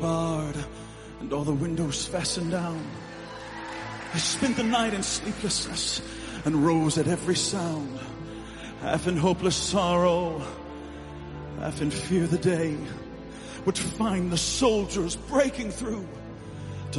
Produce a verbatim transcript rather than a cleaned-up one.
barred and all the windows fastened down. I spent the night in sleeplessness and rose at every sound, half in hopeless sorrow, half in fear the day would find the soldiers breaking through.